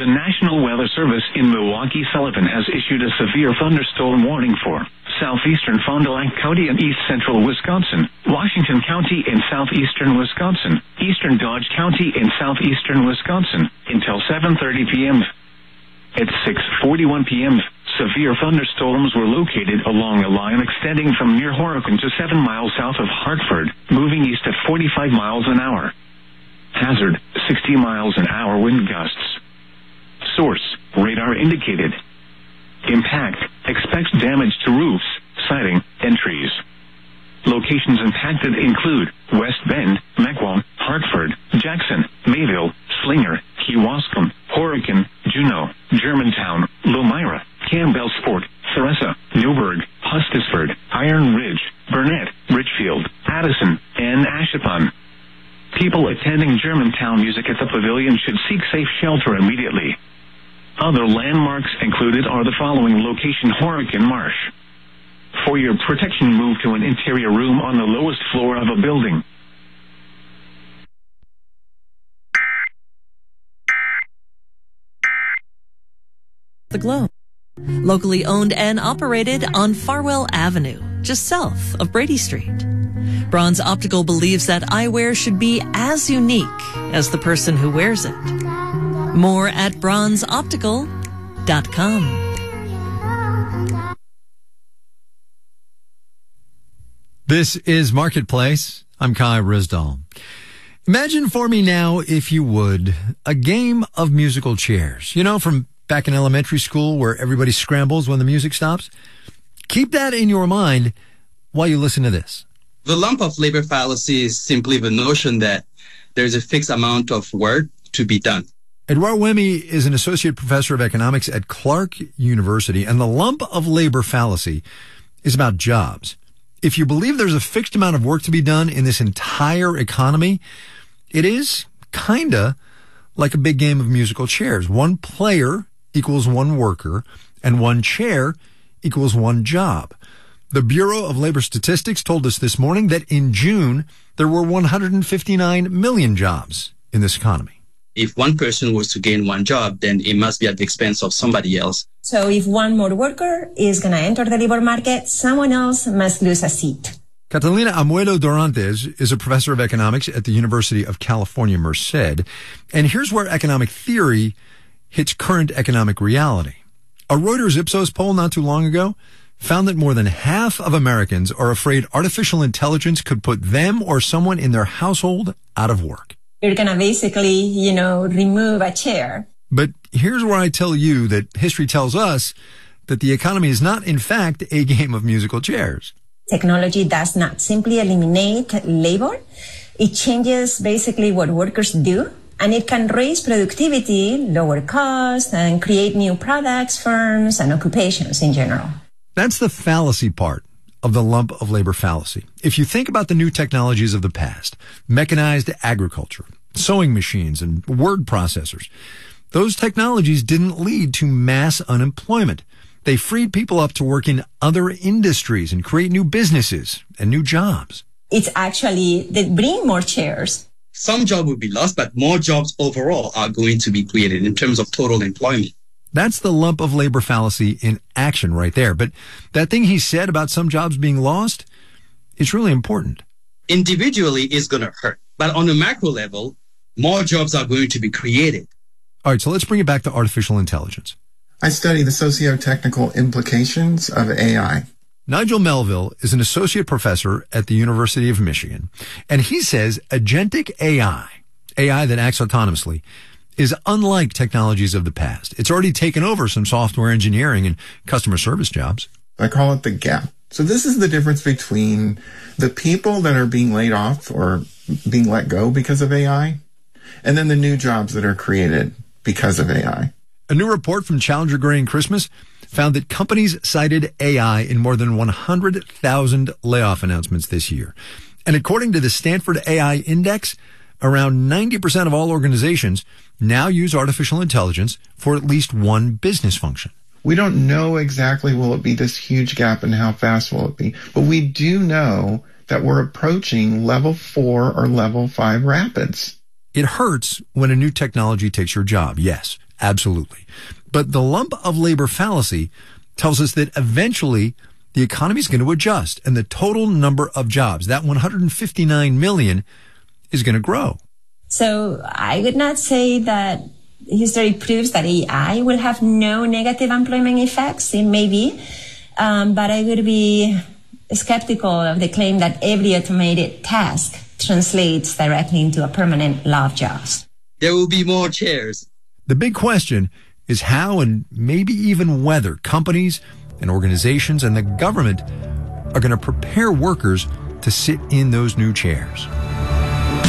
National Weather Service in Milwaukee Sullivan has issued a severe thunderstorm warning for southeastern Fond du Lac County and east central Wisconsin, Washington County in southeastern Wisconsin, eastern Dodge County in southeastern Wisconsin, until 7:30 p.m. At 6:41 p.m., severe thunderstorms were located along a line extending from near Horicon to 7 miles south of Hartford, moving east at 45 miles an hour. Hazard, 60 miles an hour wind gusts. Source, radar indicated. Impact, expects damage to roofs, siding, and trees. Locations impacted include West Bend, Mequon, Hartford, Jackson, Mayville, Slinger, Kewaskum, Horicon, Juneau, Germantown, Lomira, Campbellsport, Theresa, Newburgh, Hustisford, Iron Ridge, Burnett, Richfield, Addison, and Ashapon. People attending Germantown Music at the Pavilion should seek safe shelter immediately. Other landmarks included are the following location: Horicon Marsh. For your protection, move to an interior room on the lowest floor of a building. The Globe. Locally owned and operated on Farwell Avenue, just south of Brady Street. Bronze Optical believes that eyewear should be as unique as the person who wears it. More at bronzeoptical.com. This is Marketplace. I'm Kai Rizdal. Imagine for me now, if you would, a game of musical chairs. You know, from back in elementary school where everybody scrambles when the music stops? Keep that in your mind while you listen to this. The lump of labor fallacy is simply the notion that there's a fixed amount of work to be done. Edouard Wemy is an associate professor of economics at Clark University, and the lump of labor fallacy is about jobs. If you believe there's a fixed amount of work to be done in this entire economy, it is kinda like a big game of musical chairs. One player equals one worker, and one chair equals one job. The Bureau of Labor Statistics told us this morning that in June, there were 159 million jobs in this economy. If one person was to gain one job, then it must be at the expense of somebody else. So if one more worker is going to enter the labor market, someone else must lose a seat. Catalina Amuelo Dorantes is a professor of economics at the University of California, Merced. And here's where economic theory hits current economic reality. A Reuters Ipsos poll not too long ago found that more than half of Americans are afraid artificial intelligence could put them or someone in their household out of work. You're going to basically, remove a chair. But here's where I tell you that history tells us that the economy is not, in fact, a game of musical chairs. Technology does not simply eliminate labor. It changes basically what workers do, and it can raise productivity, lower costs, and create new products, firms, and occupations in general. That's the fallacy part of the lump of labor fallacy. If you think about the new technologies of the past, mechanized agriculture, sewing machines, and word processors, those technologies didn't lead to mass unemployment. They freed people up to work in other industries and create new businesses and new jobs. It's actually, they bring more chairs. Some jobs will be lost, but more jobs overall are going to be created in terms of total employment. That's the lump of labor fallacy in action right there. But that thing he said about some jobs being lost is really important. Individually, it's going to hurt. But on a macro level, more jobs are going to be created. All right, so let's bring it back to artificial intelligence. I study the socio-technical implications of AI. Nigel Melville is an associate professor at the University of Michigan, and he says agentic AI that acts autonomously, is unlike technologies of the past. It's already taken over some software engineering and customer service jobs. I call it the gap. So this is the difference between the people that are being laid off or being let go because of AI, and then the new jobs that are created because of AI. A new report from Challenger Gray and Christmas found that companies cited AI in more than 100,000 layoff announcements this year. And according to the Stanford AI Index, around 90% of all organizations now use artificial intelligence for at least one business function. We don't know exactly will it be this huge gap and how fast will it be, but we do know that we're approaching level 4 or level 5 rapids. It hurts when a new technology takes your job, yes, Absolutely. But the lump of labor fallacy tells us that eventually the economy is going to adjust and the total number of jobs, that 159 million, is going to grow. So I would not say that history proves that AI will have no negative employment effects. It may be, but I would be skeptical of the claim that every automated task translates directly into a permanent law of jobs. There will be more chairs. The big question is how and maybe even whether companies and organizations and the government are going to prepare workers to sit in those new chairs.